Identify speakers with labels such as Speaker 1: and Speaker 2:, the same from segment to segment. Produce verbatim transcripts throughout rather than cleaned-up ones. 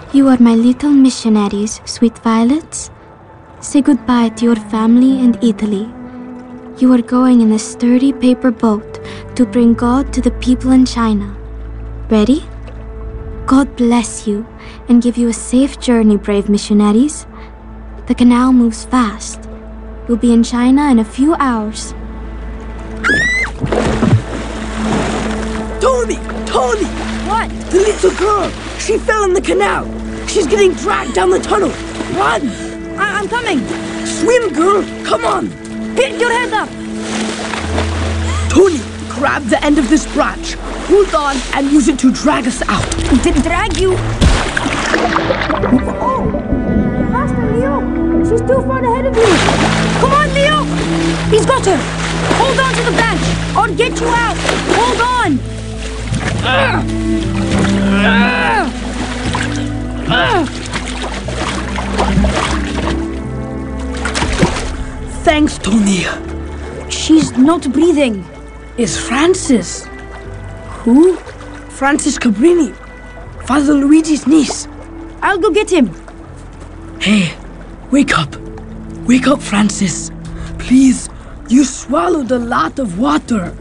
Speaker 1: You are my little missionaries, sweet violets. Say goodbye to your family and Italy. You are going in a sturdy paper boat to bring God to the people in China. Ready? God bless you and give you a safe journey, brave missionaries. The canal moves fast. We'll be in China in a few hours.
Speaker 2: Tony! Tony!
Speaker 3: What?
Speaker 2: The little girl! She fell in the canal! She's getting dragged down the tunnel! Run!
Speaker 3: I- I'm coming!
Speaker 2: Swim, girl! Come on!
Speaker 3: Hit your head up!
Speaker 2: Tony, grab the end of this branch. Hold on and use it to drag us out.
Speaker 3: Did drag you? Oh! Faster, Leo! She's too far ahead of you! Come on, Leo! He's got her! Hold on to the branch! I'll get you out! Hold on! Uh, uh, uh.
Speaker 2: Thanks, Tony.
Speaker 3: She's not breathing.
Speaker 2: It's Frances.
Speaker 3: Who?
Speaker 2: Frances Cabrini. Father Luigi's niece.
Speaker 3: I'll go get him.
Speaker 2: Hey, wake up. Wake up, Frances. Please, you swallowed a lot of water.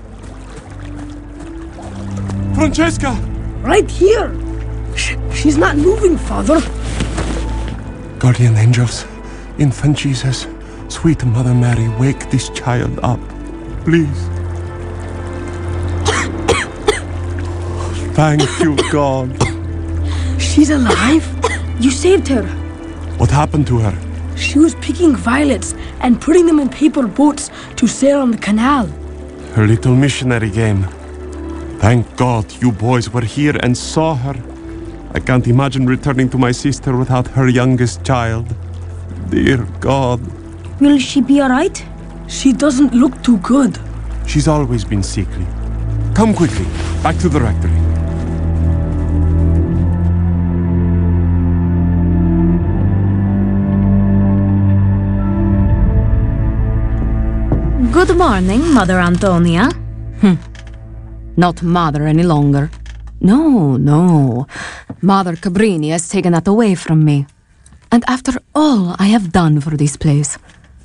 Speaker 4: Francesca!
Speaker 2: Right here. Sh- she's not moving, Father.
Speaker 4: Guardian angels, infant Jesus, sweet Mother Mary, wake this child up, please. Thank you, God.
Speaker 2: She's alive?
Speaker 3: You saved her.
Speaker 4: What happened to her?
Speaker 2: She was picking violets and putting them in paper boats to sail on the canal.
Speaker 4: Her little missionary game. Thank God you boys were here and saw her. I can't imagine returning to my sister without her youngest child. Dear God.
Speaker 3: Will she be alright?
Speaker 2: She doesn't look too good.
Speaker 4: She's always been sickly. Come quickly, back to the rectory.
Speaker 5: Good morning, Mother Antonia. Hm. Not Mother any longer. No, no. Mother Cabrini has taken that away from me. And after all I have done for this place,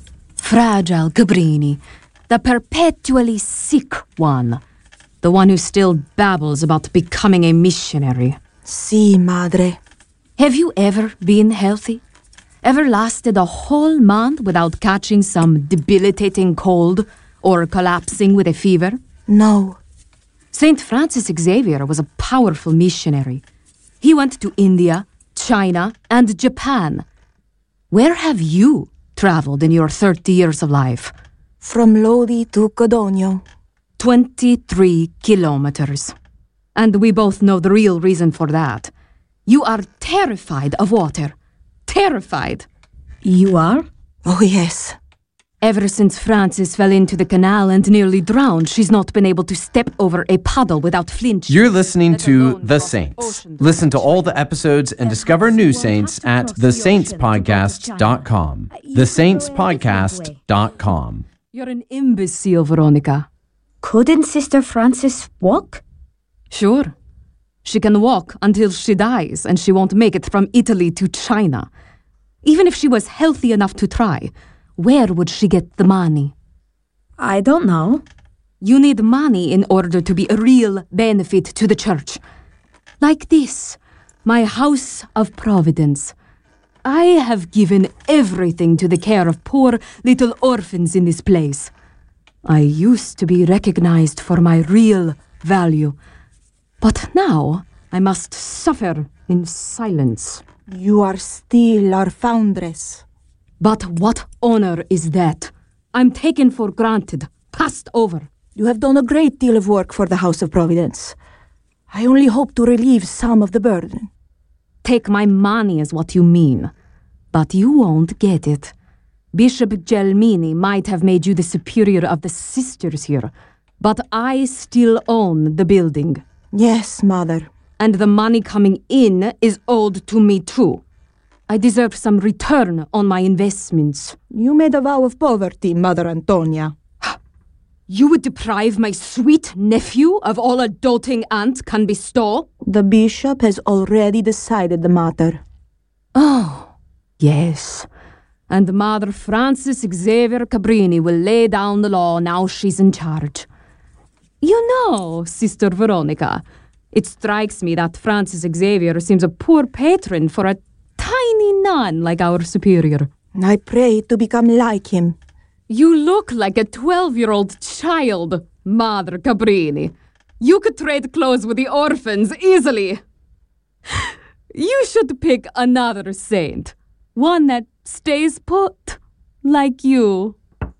Speaker 5: fragile Cabrini, the perpetually sick one, the one who still babbles about becoming a missionary.
Speaker 6: Si, madre.
Speaker 5: Have you ever been healthy? Ever lasted a whole month without catching some debilitating cold or collapsing with a fever?
Speaker 6: No.
Speaker 5: Saint Francis Xavier was a powerful missionary. He went to India, China, and Japan. Where have you traveled in your thirty years of life?
Speaker 6: From Lodi to Codogno.
Speaker 5: twenty-three kilometers. And we both know the real reason for that. You are terrified of water. Terrified.
Speaker 3: You are?
Speaker 6: Oh, yes.
Speaker 5: Ever since Frances fell into the canal and nearly drowned, she's not been able to step over a puddle without flinching.
Speaker 7: You're listening to The Saints. Listen to all the episodes and discover new saints at the saints podcast dot com. the saints podcast dot com.
Speaker 5: You're an imbecile, Veronica.
Speaker 3: Couldn't Sister Frances walk?
Speaker 5: Sure. She can walk until she dies, and she won't make it from Italy to China. Even if she was healthy enough to try, where would she get the money?
Speaker 3: I don't know.
Speaker 5: You need money in order to be a real benefit to the church. Like this, my house of Providence. I have given everything to the care of poor little orphans in this place. I used to be recognized for my real value. But now I must suffer in silence.
Speaker 6: You are still our foundress.
Speaker 5: But what honor is that? I'm taken for granted, passed over.
Speaker 6: You have done a great deal of work for the House of Providence. I only hope to relieve some of the burden.
Speaker 5: Take my money is what you mean. But you won't get it. Bishop Gelmini might have made you the superior of the sisters here, but I still own the building.
Speaker 6: Yes, Mother.
Speaker 5: And the money coming in is owed to me too. I deserve some return on my investments.
Speaker 6: You made a vow of poverty, Mother Antonia.
Speaker 5: You would deprive my sweet nephew of all a doting aunt can bestow?
Speaker 6: The bishop has already decided the matter.
Speaker 5: Oh, yes. And Mother Frances Xavier Cabrini will lay down the law now she's in charge. You know, Sister Veronica, it strikes me that Francis Xavier seems a poor patron for a tiny nun like our superior.
Speaker 6: I pray to become like him.
Speaker 5: You look like a twelve-year-old child, Mother Cabrini. You could trade clothes with the orphans easily. You should pick another saint. One that stays put, like you.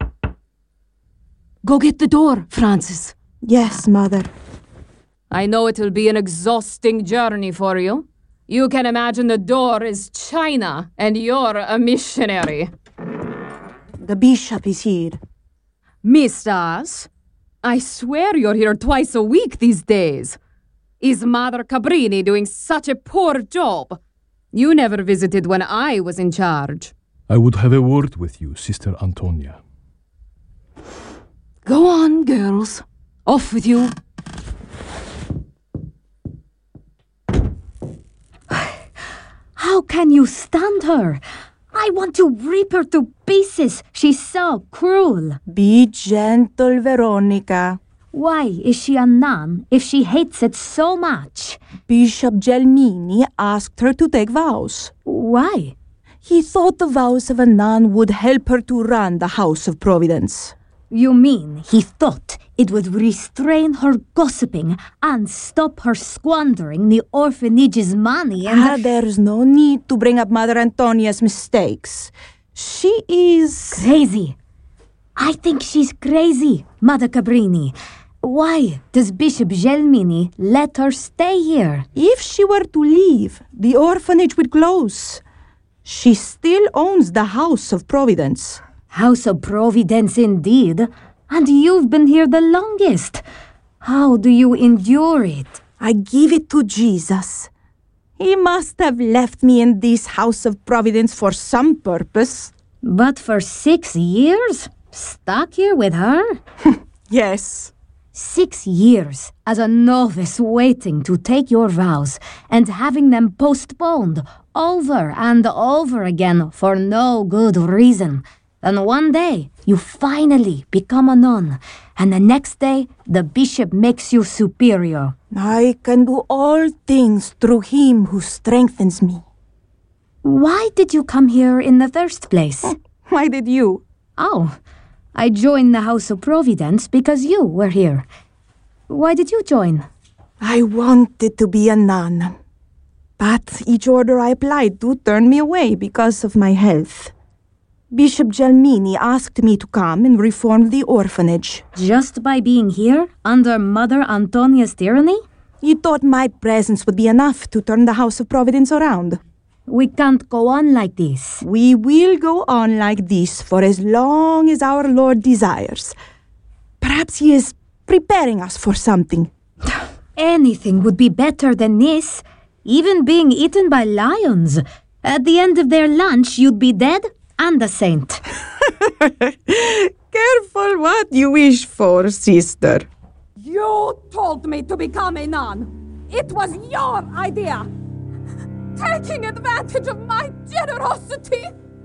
Speaker 5: Go get the door, Francis.
Speaker 6: Yes, Mother.
Speaker 5: I know it will be an exhausting journey for you. You can imagine the door is China, and you're a missionary.
Speaker 6: The bishop is here.
Speaker 5: Mistas, I swear you're here twice a week these days. Is Mother Cabrini doing such a poor job? You never visited when I was in charge.
Speaker 8: I would have a word with you, Sister Antonia.
Speaker 5: Go on, girls. Off with you.
Speaker 3: How can you stand her? I want to rip her to pieces. She's so cruel.
Speaker 6: Be gentle, Veronica.
Speaker 3: Why is she a nun if she hates it so much?
Speaker 6: Bishop Gelmini asked her to take vows.
Speaker 3: Why?
Speaker 6: He thought the vows of a nun would help her to run the House of Providence.
Speaker 3: You mean he thought it would restrain her gossiping and stop her squandering the orphanage's money and...
Speaker 6: Ah, there's no need to bring up Mother Antonia's mistakes. She is...
Speaker 3: crazy. I think she's crazy, Mother Cabrini. Why does Bishop Gelmini let her stay here?
Speaker 6: If she were to leave, the orphanage would close. She still owns the House of Providence.
Speaker 3: House of Providence indeed. And you've been here the longest. How do you endure it?
Speaker 6: I give it to Jesus. He must have left me in this House of Providence for some purpose.
Speaker 3: But for six years? Stuck here with her?
Speaker 6: Yes.
Speaker 3: Six years as a novice waiting to take your vows and having them postponed over and over again for no good reason. Then one day, you finally become a nun, and the next day, the bishop makes you superior.
Speaker 6: I can do all things through him who strengthens me.
Speaker 3: Why did you come here in the first place?
Speaker 6: Why did you?
Speaker 3: Oh, I joined the House of Providence because you were here. Why did you join?
Speaker 6: I wanted to be a nun, but each order I applied to turned me away because of my health. Bishop Gelmini asked me to come and reform the orphanage.
Speaker 3: Just by being here, under Mother Antonia's tyranny?
Speaker 6: He thought my presence would be enough to turn the House of Providence around.
Speaker 3: We can't go on like this.
Speaker 6: We will go on like this for as long as our Lord desires. Perhaps he is preparing us for something.
Speaker 3: Anything would be better than this. Even being eaten by lions. At the end of their lunch, you'd be dead. And a saint.
Speaker 6: Careful what you wish for, sister.
Speaker 5: You told me to become a nun. It was your idea. Taking advantage of my generosity.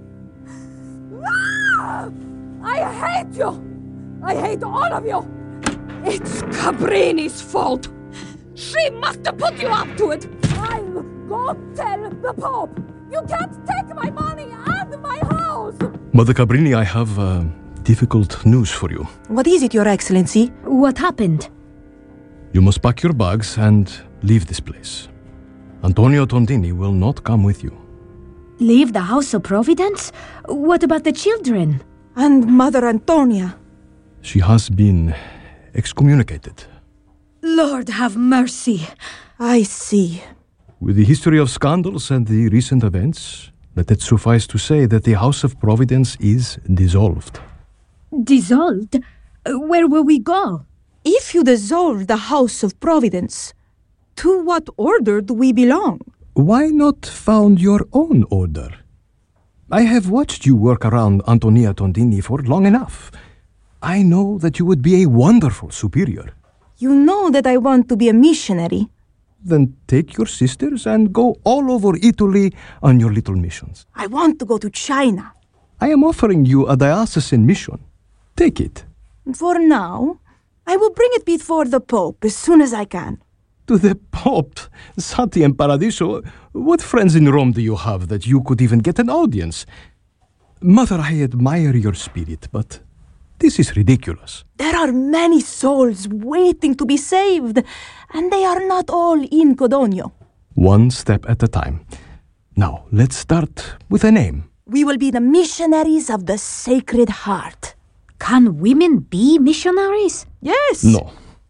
Speaker 5: Ah! I hate you. I hate all of you. It's Cabrini's fault. She must have put you up to it. I'll go tell the Pope. You can't take my money and my house!
Speaker 8: Mother Cabrini, I have uh, difficult news for you.
Speaker 6: What is it, Your Excellency?
Speaker 3: What happened?
Speaker 8: You must pack your bags and leave this place. Antonio Tondini will not come with you.
Speaker 3: Leave the House of Providence? What about the children?
Speaker 6: And Mother Antonia?
Speaker 8: She has been excommunicated.
Speaker 3: Lord have mercy.
Speaker 6: I see.
Speaker 8: With the history of scandals and the recent events, let it suffice to say that the House of Providence is dissolved.
Speaker 3: Dissolved? Where will we go?
Speaker 6: If you dissolve the House of Providence, to what order do we belong?
Speaker 8: Why not found your own order? I have watched you work around Antonia Tondini for long enough. I know that you would be a wonderful superior.
Speaker 6: You know that I want to be a missionary.
Speaker 8: then take your sisters and go all over Italy on your little missions.
Speaker 6: I want to go to China.
Speaker 8: I am offering you a diocesan mission. Take it.
Speaker 6: For now, I will bring it before the Pope as soon as I can.
Speaker 8: To the Pope? Santi and Paradiso, what friends in Rome do you have that you could even get an audience? Mother, I admire your spirit, but this is ridiculous.
Speaker 6: There are many souls waiting to be saved, and they are not all in Codogno.
Speaker 8: One step at a time. Now, let's start with a name.
Speaker 6: We will be the missionaries of the Sacred Heart.
Speaker 3: Can women be missionaries?
Speaker 6: Yes.
Speaker 8: No.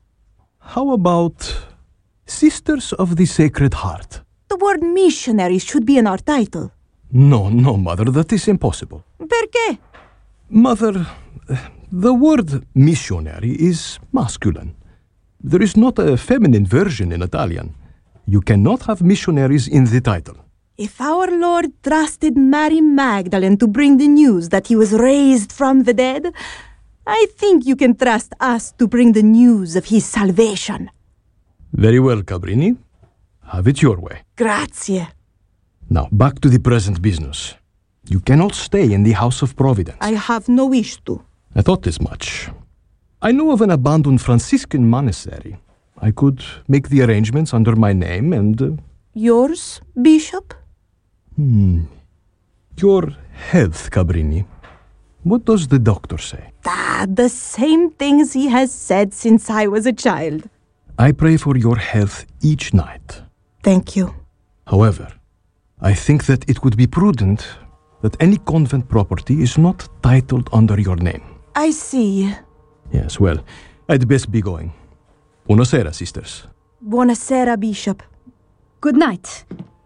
Speaker 8: How about Sisters of the Sacred Heart?
Speaker 6: The word missionary should be in our title.
Speaker 8: No, no, Mother, that is impossible.
Speaker 6: Perché?
Speaker 8: Mother, the word missionary is masculine. There is not a feminine version in Italian. You cannot have missionaries in the title.
Speaker 6: If our Lord trusted Mary Magdalene to bring the news that he was raised from the dead, I think you can trust us to bring the news of his salvation.
Speaker 8: Very well, Cabrini. Have it your way.
Speaker 6: Grazie.
Speaker 8: Now, back to the present business. You cannot stay in the House of Providence.
Speaker 6: I have no wish to.
Speaker 8: I thought as much. I know of an abandoned Franciscan monastery. I could make the arrangements under my name and... Uh,
Speaker 6: Yours, Bishop?
Speaker 8: Hmm. Your health, Cabrini. What does the doctor say?
Speaker 6: Ah, the same things he has said since I was a child.
Speaker 8: I pray for your health each night.
Speaker 6: Thank you.
Speaker 8: However, I think that it would be prudent that any convent property is not titled under your name.
Speaker 6: I see.
Speaker 8: Yes, well, I'd best be going. Buonasera, sisters.
Speaker 6: Buonasera, Bishop.
Speaker 3: Good night.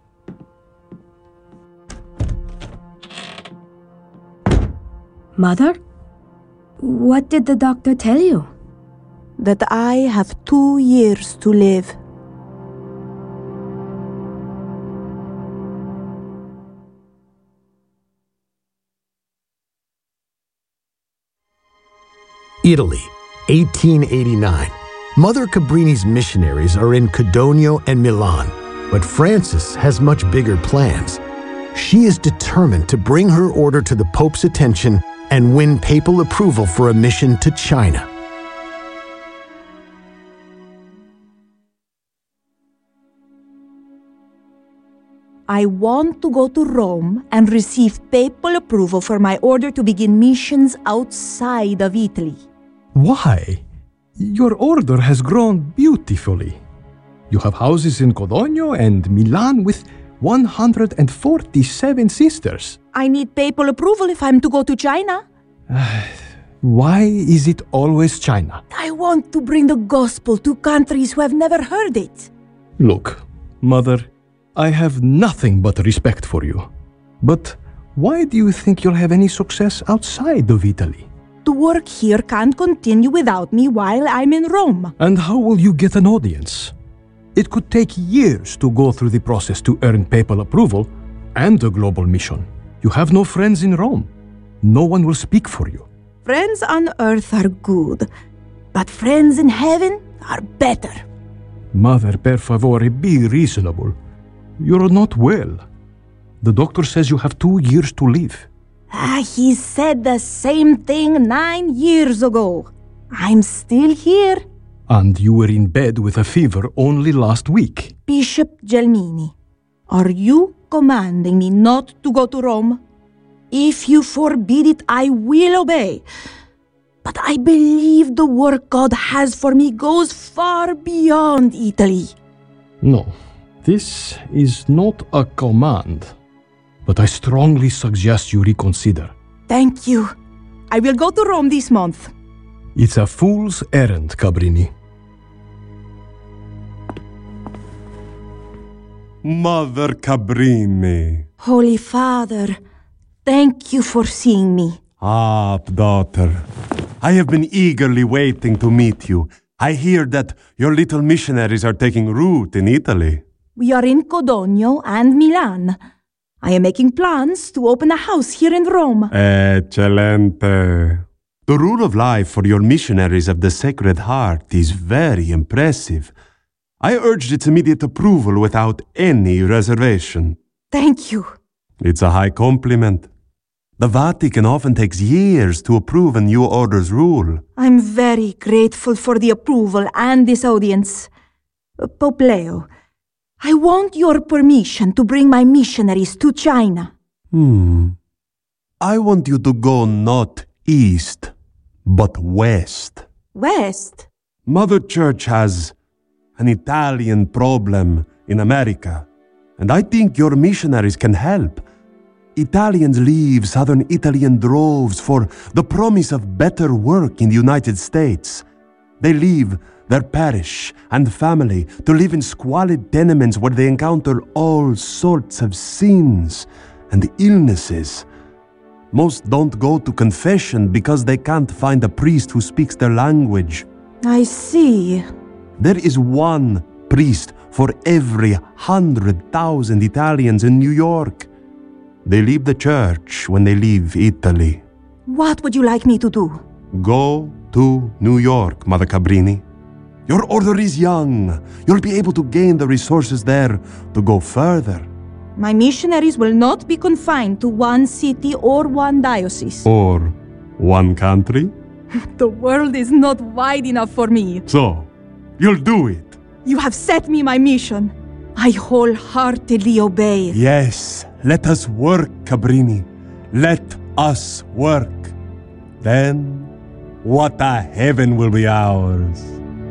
Speaker 3: Mother? What did the doctor tell you?
Speaker 6: That I have two years to live.
Speaker 9: Italy, eighteen eighty-nine. Mother Cabrini's missionaries are in Codogno and Milan, but Francis has much bigger plans. She is determined to bring her order to the Pope's attention and win papal approval for a mission to China.
Speaker 6: I want to go to Rome and receive papal approval for my order to begin missions outside of Italy.
Speaker 8: Why? Your order has grown beautifully. You have houses in Codogno and Milan with one hundred forty-seven sisters.
Speaker 6: I need papal approval if I'm to go to China.
Speaker 8: Why is it always China?
Speaker 6: I want to bring the gospel to countries who have never heard it.
Speaker 8: Look, Mother, I have nothing but respect for you. But why do you think you'll have any success outside of Italy?
Speaker 6: The work here can't continue without me while I'm in Rome.
Speaker 8: And how will you get an audience? It could take years to go through the process to earn papal approval and a global mission. You have no friends in Rome. No one will speak for you.
Speaker 6: Friends on earth are good, but friends in heaven are better.
Speaker 8: Mother, per favore, be reasonable. You're not well. The doctor says you have two years to live.
Speaker 6: Ah, he said the same thing nine years ago. I'm still here.
Speaker 8: And you were in bed with a fever only last week.
Speaker 6: Bishop Gelmini, are you commanding me not to go to Rome? If you forbid it, I will obey. But I believe the work God has for me goes far beyond Italy.
Speaker 8: No, this is not a command. But I strongly suggest you reconsider.
Speaker 6: Thank you. I will go to Rome this month.
Speaker 8: It's a fool's errand, Cabrini.
Speaker 4: Mother Cabrini.
Speaker 6: Holy Father, thank you for seeing me.
Speaker 4: Ah, daughter. I have been eagerly waiting to meet you. I hear that your little missionaries are taking root in Italy.
Speaker 6: We are in Codogno and Milan. I am making plans to open a house here in Rome.
Speaker 4: Eccellente. The rule of life for your missionaries of the Sacred Heart is very impressive. I urged its immediate approval without any reservation.
Speaker 6: Thank you.
Speaker 4: It's a high compliment. The Vatican often takes years to approve a new order's rule.
Speaker 6: I'm very grateful for the approval and this audience. Uh, Pope Leo, I want your permission to bring my missionaries to China.
Speaker 4: Hmm. I want you to go not east, but west.
Speaker 6: West?
Speaker 4: Mother Church has an Italian problem in America, and I think your missionaries can help. Italians leave southern Italy in droves for the promise of better work in the United States. They leave their parish and family to live in squalid tenements where they encounter all sorts of sins and illnesses. Most don't go to confession because they can't find a priest who speaks their language.
Speaker 6: I see.
Speaker 4: There is one priest for every hundred thousand Italians in New York. They leave the church when they leave Italy.
Speaker 6: What would you like me to do?
Speaker 4: Go to New York, Mother Cabrini. Your order is young. You'll be able to gain the resources there to go further.
Speaker 6: My missionaries will not be confined to one city or one diocese.
Speaker 4: Or one country.
Speaker 6: The world is not wide enough for me.
Speaker 4: So, you'll do it.
Speaker 6: You have set me my mission. I wholeheartedly obey.
Speaker 4: Yes, let us work, Cabrini. Let us work. Then, what a heaven will be ours.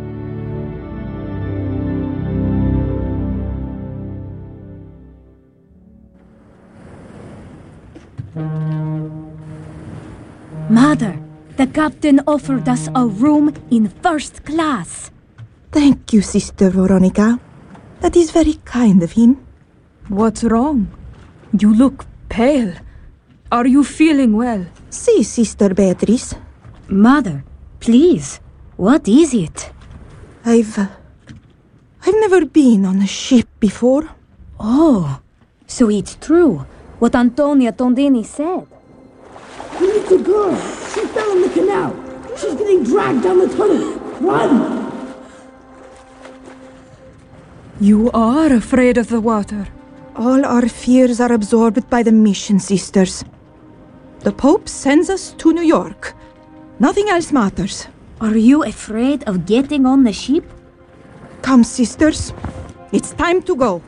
Speaker 3: Mother, the captain offered us a room in first class.
Speaker 6: Thank you, Sister Veronica. That is very kind of him.
Speaker 5: What's wrong? You look pale. Are you feeling well?
Speaker 6: Si, Sister Beatrice.
Speaker 3: Mother, please, what is it?
Speaker 6: I've... Uh, I've never been on a ship before.
Speaker 3: Oh, so it's true what Antonia Tondini said.
Speaker 2: The little girl, she fell in the canal. She's getting dragged down the tunnel. Run!
Speaker 5: You are afraid of the water.
Speaker 6: All our fears are absorbed by the mission, sisters. The Pope sends us to New York. Nothing else matters.
Speaker 3: Are you afraid of getting on the ship?
Speaker 6: Come, sisters. It's time to go.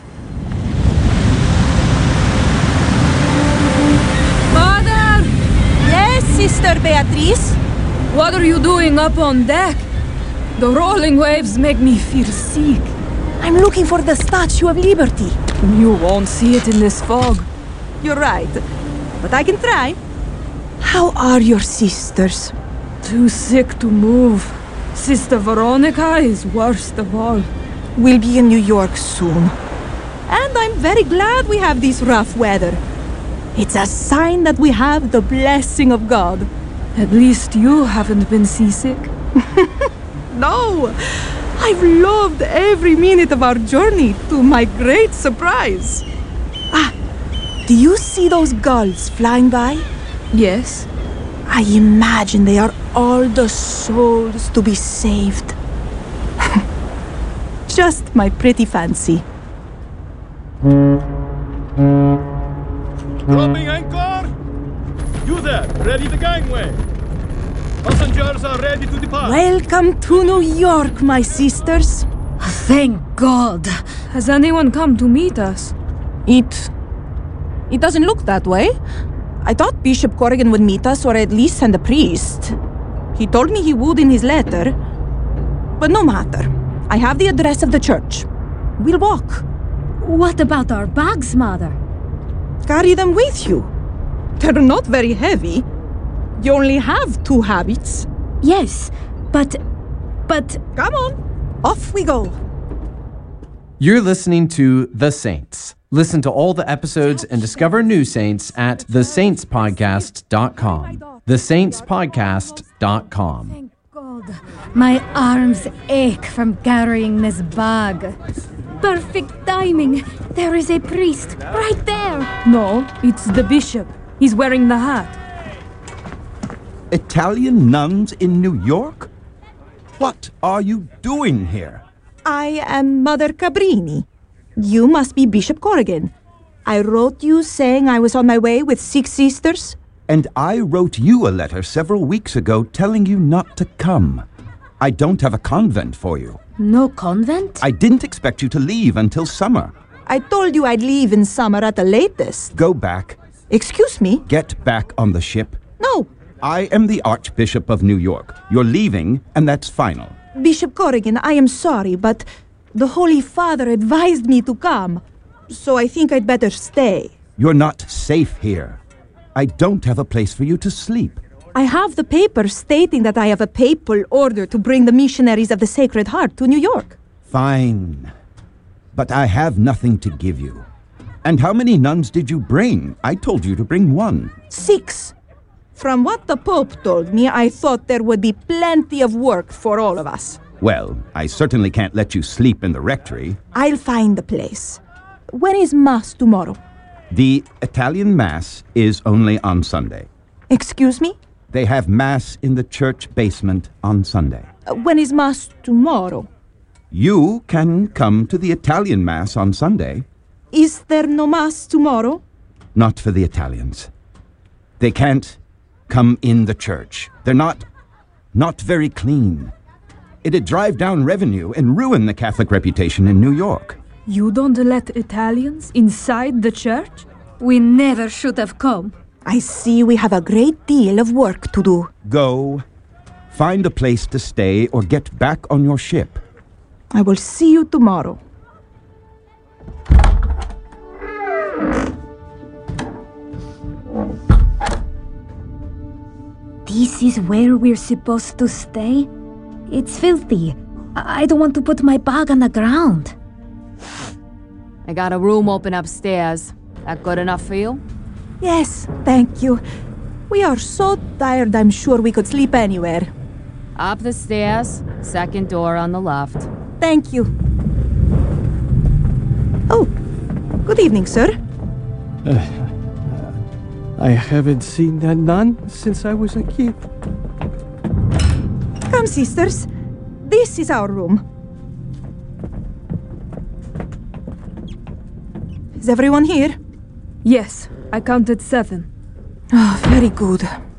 Speaker 5: Mother!
Speaker 6: Yes, Sister Beatrice?
Speaker 5: What are you doing up on deck? The rolling waves make me feel sick.
Speaker 6: I'm looking for the Statue of Liberty.
Speaker 5: You won't see it in this fog.
Speaker 6: You're right, but I can try. How are your sisters?
Speaker 5: Too sick to move. Sister Veronica is worst of all.
Speaker 6: We'll be in New York soon. And I'm very glad we have this rough weather. It's a sign that we have the blessing of God.
Speaker 5: At least you haven't been seasick.
Speaker 6: No! I've loved every minute of our journey, to my great surprise. Ah, do you see those gulls flying by?
Speaker 5: Yes.
Speaker 6: I imagine they are all the souls to be saved. Just my pretty fancy.
Speaker 8: Dropping anchor! You there, ready the gangway. Passengers are ready to depart.
Speaker 6: Welcome to New York, my sisters.
Speaker 3: Thank God.
Speaker 5: Has anyone come to meet us?
Speaker 6: It... It doesn't look that way. I thought Bishop Corrigan would meet us, or at least send a priest. He told me he would in his letter. But no matter. I have the address of the church. We'll walk.
Speaker 3: What about our bags, Mother?
Speaker 6: Carry them with you. They're not very heavy. You only have two habits.
Speaker 3: Yes, but... but...
Speaker 6: Come on, off we go.
Speaker 7: You're listening to The Saints. Listen to all the episodes and discover new saints at the saints podcast dot com. the saints podcast dot com.
Speaker 3: Thank God. My arms ache from carrying this bag. Perfect timing. There is a priest right there.
Speaker 5: No, it's the bishop. He's wearing the hat.
Speaker 10: Italian nuns in New York? What are you doing here?
Speaker 6: I am Mother Cabrini. You must be Bishop Corrigan. I wrote you saying I was on my way with six sisters.
Speaker 10: And I wrote you a letter several weeks ago telling you not to come. I don't have a convent for you.
Speaker 3: No convent?
Speaker 10: I didn't expect you to leave until summer.
Speaker 6: I told you I'd leave in summer at the latest.
Speaker 10: Go back.
Speaker 6: Excuse me?
Speaker 10: Get back on the ship.
Speaker 6: No.
Speaker 10: I am the Archbishop of New York. You're leaving, and that's final.
Speaker 6: Bishop Corrigan, I am sorry, but the Holy Father advised me to come. So I think I'd better stay.
Speaker 10: You're not safe here. I don't have a place for you to sleep.
Speaker 6: I have the paper stating that I have a papal order to bring the missionaries of the Sacred Heart to New York.
Speaker 10: Fine. But I have nothing to give you. And how many nuns did you bring? I told you to bring one.
Speaker 6: Six. From what the Pope told me, I thought there would be plenty of work for all of us.
Speaker 10: Well, I certainly can't let you sleep in the rectory.
Speaker 6: I'll find a place. When is Mass tomorrow?
Speaker 10: The Italian Mass is only on Sunday.
Speaker 6: Excuse me?
Speaker 10: They have Mass in the church basement on Sunday.
Speaker 6: Uh, when is Mass tomorrow?
Speaker 10: You can come to the Italian Mass on Sunday.
Speaker 6: Is there no Mass tomorrow?
Speaker 10: Not for the Italians. They can't come in the church. They're not, not very clean. It'd drive down revenue and ruin the Catholic reputation in New York.
Speaker 3: You don't let Italians inside the church? We never should have come.
Speaker 6: I see we have a great deal of work to do.
Speaker 10: Go. Find a place to stay or get back on your ship.
Speaker 6: I will see you tomorrow.
Speaker 3: This is where we're supposed to stay? It's filthy. I I don't want to put my bag on the ground.
Speaker 5: I got a room open upstairs. That good enough for you?
Speaker 6: Yes, thank you. We are so tired, I'm sure we could sleep anywhere.
Speaker 5: Up the stairs, second door on the left.
Speaker 6: Thank you. Oh, good evening, sir.
Speaker 8: Uh, I haven't seen that nun since I was a kid.
Speaker 6: Come, sisters. This is our room. Is everyone here?
Speaker 3: Yes, I counted seven.
Speaker 6: Oh, very good.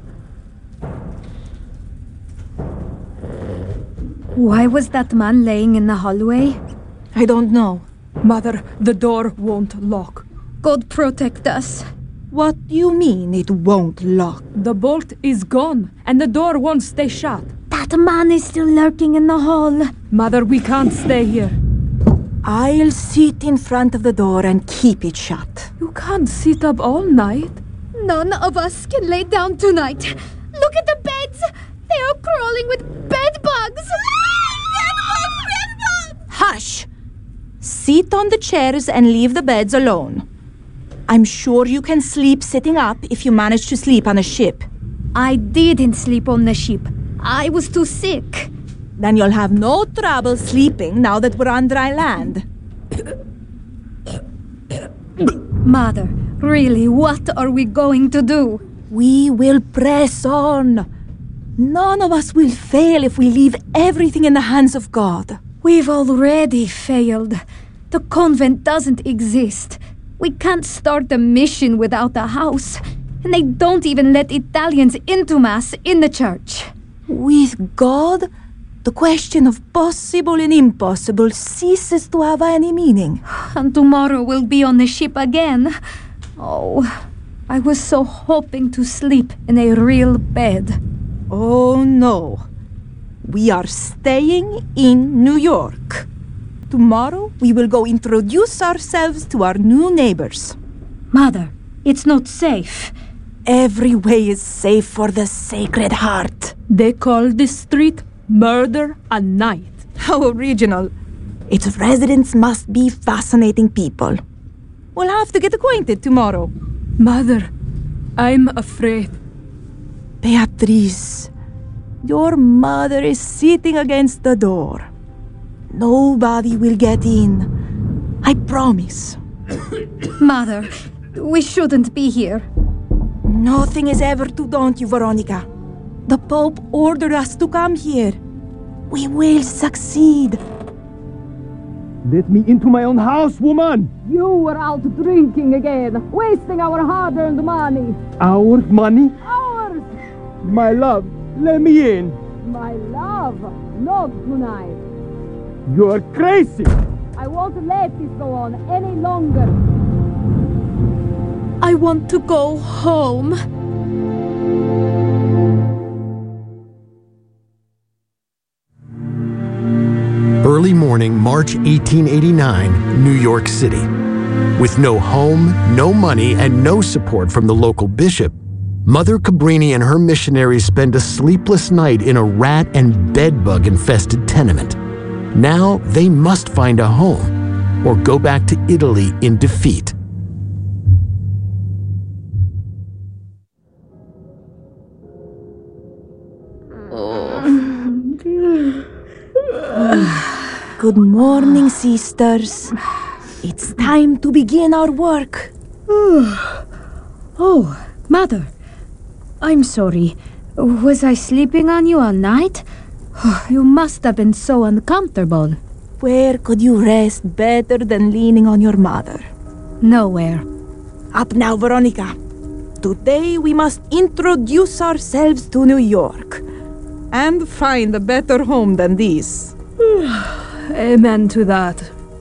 Speaker 3: Why was that man laying in the hallway?
Speaker 6: I don't know.
Speaker 3: Mother, the door won't lock. God protect us.
Speaker 6: What do you mean it won't lock?
Speaker 3: The bolt is gone, and the door won't stay shut. That man is still lurking in the hall. Mother, we can't stay here.
Speaker 6: I'll sit in front of the door and keep it shut.
Speaker 3: You can't sit up all night. None of us can lay down tonight. Look at the beds. They are crawling with bed bugs.
Speaker 6: Hush! Sit on the chairs and leave the beds alone. I'm sure you can sleep sitting up if you manage to sleep on a ship.
Speaker 3: I didn't sleep on the ship. I was too sick.
Speaker 6: Then you'll have no trouble sleeping now that we're on dry land.
Speaker 3: Mother, really, what are we going to do?
Speaker 6: We will press on. None of us will fail if we leave everything in the hands of God.
Speaker 3: We've already failed. The convent doesn't exist. We can't start a mission without a house. And they don't even let Italians into Mass in the church.
Speaker 6: With God, the question of possible and impossible ceases to have any meaning.
Speaker 3: And tomorrow we'll be on the ship again. Oh, I was so hoping to sleep in a real bed.
Speaker 6: Oh, no. We are staying in New York. Tomorrow we will go introduce ourselves to our new neighbors.
Speaker 3: Mother, it's not safe.
Speaker 6: Every way is safe for the Sacred Heart.
Speaker 3: They call this street Murder and Night.
Speaker 6: How original. Its residents must be fascinating people. We'll have to get acquainted tomorrow.
Speaker 3: Mother, I'm afraid.
Speaker 6: Beatrice, your mother is sitting against the door. Nobody will get in. I promise.
Speaker 3: Mother, we shouldn't be here.
Speaker 6: Nothing is ever too daunting, Veronica. The Pope ordered us to come here. We will succeed.
Speaker 8: Let me into my own house, woman!
Speaker 5: You were out drinking again, wasting our hard-earned money.
Speaker 8: Our money?
Speaker 5: Ours!
Speaker 8: My love, let me in.
Speaker 5: My love, not tonight.
Speaker 8: You're crazy!
Speaker 5: I won't let this go on any longer.
Speaker 6: I want to go home.
Speaker 9: Early morning, March eighteen eighty-nine, New York City. With no home, no money, and no support from the local bishop, Mother Cabrini and her missionaries spend a sleepless night in a rat and bedbug-infested tenement. Now they must find a home or go back to Italy in defeat.
Speaker 6: Good morning, sisters. It's time to begin our work.
Speaker 3: Oh, Mother. I'm sorry. Was I sleeping on you all night? You must have been so uncomfortable.
Speaker 6: Where could you rest better than leaning on your mother?
Speaker 3: Nowhere.
Speaker 6: Up now, Veronica. Today we must introduce ourselves to New York and find a better home than this.
Speaker 3: Amen to that.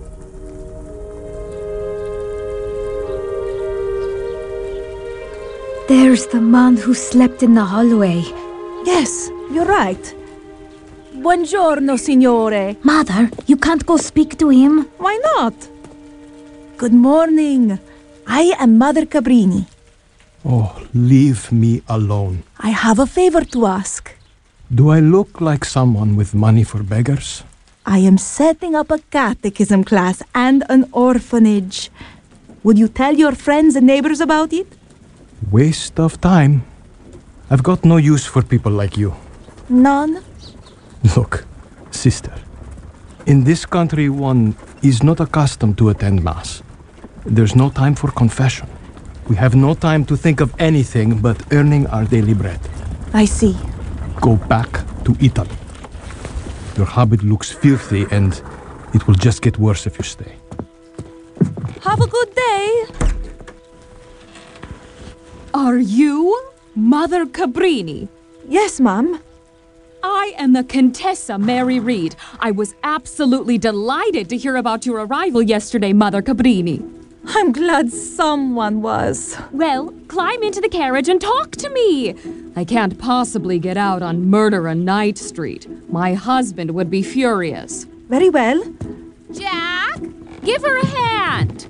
Speaker 3: There's the man who slept in the hallway.
Speaker 6: Yes, you're right. Buongiorno, signore.
Speaker 3: Mother, you can't go speak to him.
Speaker 6: Why not? Good morning. I am Mother Cabrini.
Speaker 8: Oh, leave me alone.
Speaker 6: I have a favor to ask.
Speaker 8: Do I look like someone with money for beggars?
Speaker 6: I am setting up a catechism class and an orphanage. Would you tell your friends and neighbors about it?
Speaker 8: Waste of time. I've got no use for people like you.
Speaker 6: None?
Speaker 8: Look, sister, in this country one is not accustomed to attend Mass. There's no time for confession. We have no time to think of anything but earning our daily bread.
Speaker 6: I see.
Speaker 8: Go back to Italy. Your habit looks filthy and it will just get worse if you stay.
Speaker 6: Have a good day.
Speaker 5: Are you Mother Cabrini?
Speaker 6: Yes, Mom.
Speaker 5: I am the Contessa Mary Reed. I was absolutely delighted to hear about your arrival yesterday, Mother Cabrini.
Speaker 6: I'm glad someone was.
Speaker 5: Well, climb into the carriage and talk to me. I can't possibly get out on Murder on Night Street. My husband would be furious.
Speaker 6: Very well.
Speaker 5: Jack, give her a hand.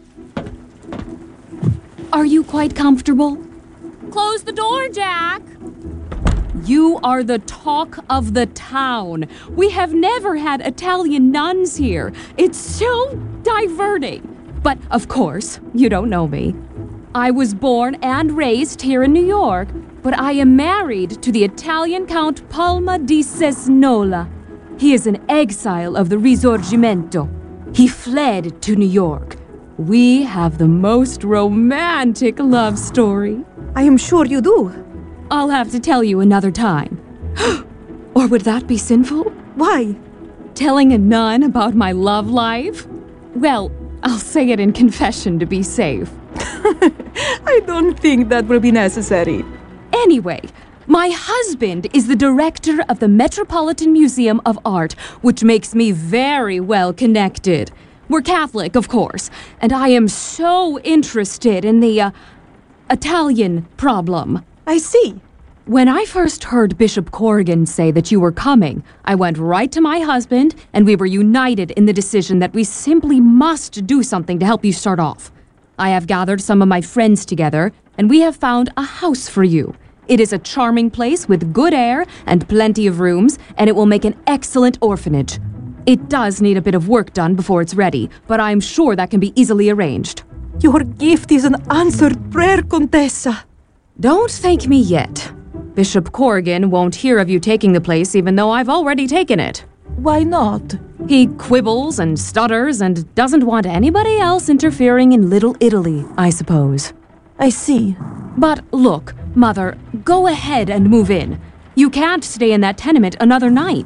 Speaker 5: Are you quite comfortable? Close the door, Jack. You are the talk of the town. We have never had Italian nuns here. It's so diverting. But, of course, you don't know me. I was born and raised here in New York, but I am married to the Italian Count Palma di Cesnola. He is an exile of the Risorgimento. He fled to New York. We have the most romantic love story.
Speaker 6: I am sure you do.
Speaker 5: I'll have to tell you another time. Or would that be sinful?
Speaker 6: Why?
Speaker 5: Telling a nun about my love life? Well, I'll say it in confession to be safe.
Speaker 6: I don't think that will be necessary.
Speaker 5: Anyway, my husband is the director of the Metropolitan Museum of Art, which makes me very well connected. We're Catholic, of course, and I am so interested in the uh, Italian problem.
Speaker 6: I see.
Speaker 5: When I first heard Bishop Corrigan say that you were coming, I went right to my husband, and we were united in the decision that we simply must do something to help you start off. I have gathered some of my friends together, and we have found a house for you. It is a charming place with good air and plenty of rooms, and it will make an excellent orphanage. It does need a bit of work done before it's ready, but I'm sure that can be easily arranged.
Speaker 6: Your gift is an answered prayer, Contessa.
Speaker 5: Don't thank me yet. Bishop Corrigan won't hear of you taking the place even though I've already taken it.
Speaker 6: Why not?
Speaker 5: He quibbles and stutters and doesn't want anybody else interfering in Little Italy, I suppose.
Speaker 6: I see.
Speaker 5: But look, Mother, go ahead and move in. You can't stay in that tenement another night.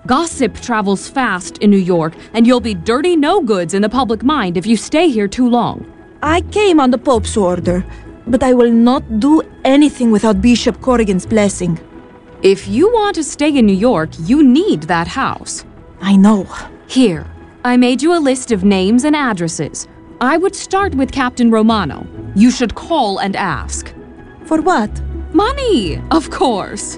Speaker 5: Gossip travels fast in New York, and you'll be dirty no-goods in the public mind if you stay here too long.
Speaker 6: I came on the Pope's order, but I will not do anything without Bishop Corrigan's blessing.
Speaker 5: If you want to stay in New York, you need that house.
Speaker 6: I know.
Speaker 5: Here, I made you a list of names and addresses. I would start with Captain Romano. You should call and ask.
Speaker 6: For what?
Speaker 5: Money, of course.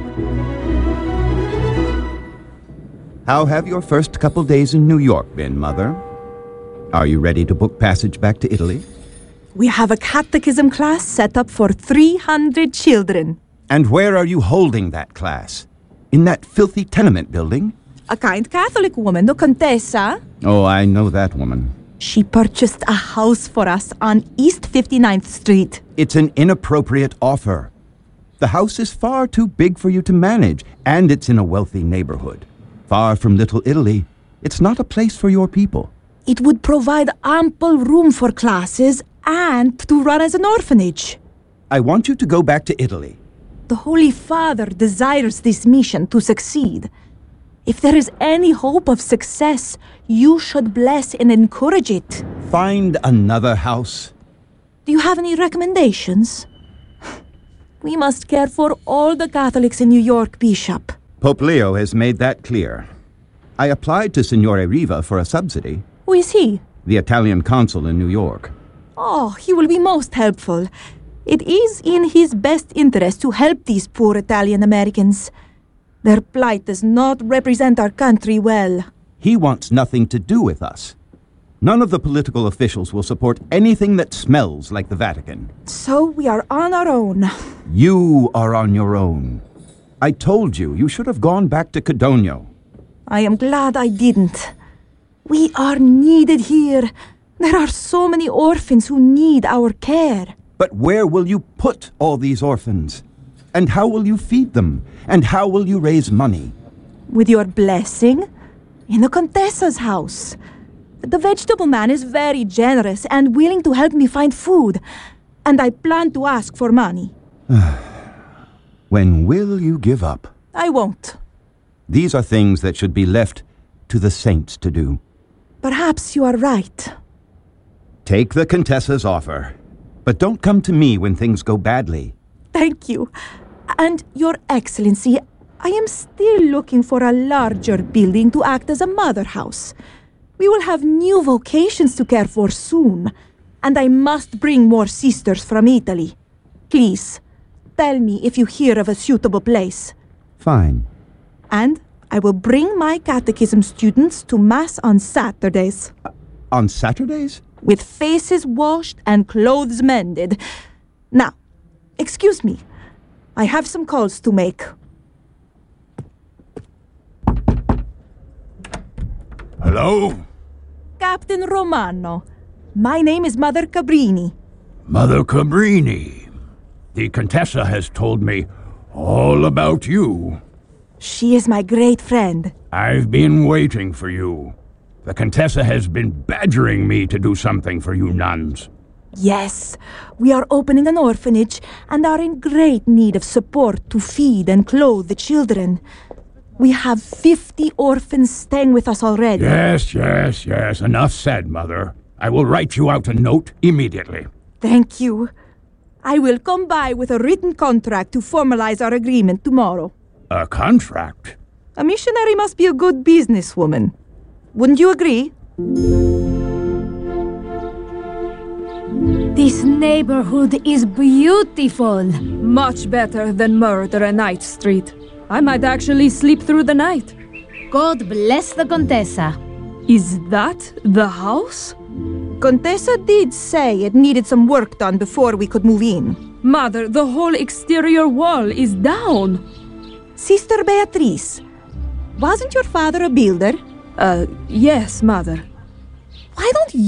Speaker 10: How have your first couple days in New York been, Mother? Are you ready to book passage back to Italy?
Speaker 6: We have a catechism class set up for three hundred children.
Speaker 10: And where are you holding that class? In that filthy tenement building?
Speaker 6: A kind Catholic woman, the Contessa.
Speaker 10: Oh, I know that woman.
Speaker 6: She purchased a house for us on East fifty-ninth Street.
Speaker 10: It's an inappropriate offer. The house is far too big for you to manage, and it's in a wealthy neighborhood. Far from Little Italy, it's not a place for your people.
Speaker 6: It would provide ample room for classes and to run as an orphanage.
Speaker 10: I want you to go back to Italy.
Speaker 6: The Holy Father desires this mission to succeed. If there is any hope of success, you should bless and encourage it.
Speaker 10: Find another house.
Speaker 6: Do you have any recommendations? We must care for all the Catholics in New York, Bishop.
Speaker 10: Pope Leo has made that clear. I applied to Signore Riva for a subsidy.
Speaker 6: Who is he?
Speaker 10: The Italian consul in New York.
Speaker 6: Oh, he will be most helpful. It is in his best interest to help these poor Italian Americans. Their plight does not represent our country well.
Speaker 10: He wants nothing to do with us. None of the political officials will support anything that smells like the Vatican.
Speaker 6: So we are on our own.
Speaker 10: You are on your own. I told you, you should have gone back to Codogno.
Speaker 6: I am glad I didn't. We are needed here. There are so many orphans who need our care.
Speaker 10: But where will you put all these orphans? And how will you feed them? And how will you raise money?
Speaker 6: With your blessing? In the Contessa's house. The vegetable man is very generous and willing to help me find food. And I plan to ask for money.
Speaker 10: When will you give up?
Speaker 6: I won't.
Speaker 10: These are things that should be left to the saints to do.
Speaker 6: Perhaps you are right.
Speaker 10: Take the Contessa's offer. But don't come to me when things go badly.
Speaker 6: Thank you. And Your Excellency, I am still looking for a larger building to act as a mother house. We will have new vocations to care for soon. And I must bring more sisters from Italy. Please, tell me if you hear of a suitable place.
Speaker 10: Fine.
Speaker 6: And I will bring my catechism students to Mass on Saturdays.
Speaker 10: Uh, on Saturdays?
Speaker 6: With faces washed and clothes mended. Now, excuse me. I have some calls to make.
Speaker 11: Hello?
Speaker 6: Captain Romano. My name is Mother Cabrini.
Speaker 11: Mother Cabrini. The Contessa has told me all about you.
Speaker 6: She is my great friend.
Speaker 11: I've been waiting for you. The Contessa has been badgering me to do something for you nuns.
Speaker 6: Yes, we are opening an orphanage and are in great need of support to feed and clothe the children. We have fifty orphans staying with us already.
Speaker 11: Yes, yes, yes. Enough said, Mother. I will write you out a note immediately.
Speaker 6: Thank you. I will come by with a written contract to formalize our agreement tomorrow.
Speaker 11: A contract?
Speaker 6: A missionary must be a good businesswoman. Wouldn't you agree?
Speaker 3: This neighborhood is beautiful.
Speaker 5: Much better than Murder and Night Street. I might actually sleep through the night.
Speaker 3: God bless the Contessa.
Speaker 5: Is that the house?
Speaker 6: Contessa did say it needed some work done before we could move in.
Speaker 5: Mother, the whole exterior wall is down.
Speaker 6: Sister Beatrice, wasn't your father a builder?
Speaker 5: Uh, yes, Mother.
Speaker 6: Why don't